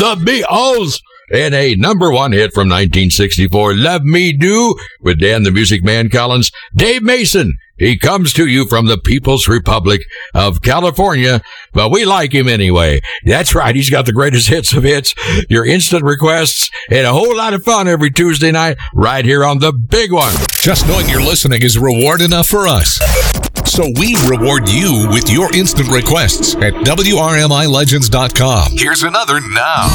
The Beatles, and a number one hit from 1964, Love Me Do, with Dan the Music Man Collins. Dave Mason, he comes to you from the People's Republic of California, but we like him anyway. That's right, he's got the greatest hits of hits, your instant requests, and a whole lot of fun every Tuesday night right here on The Big One. Just knowing you're listening is reward enough for us. So we reward you with your instant requests at WRMILegends.com. Here's another now.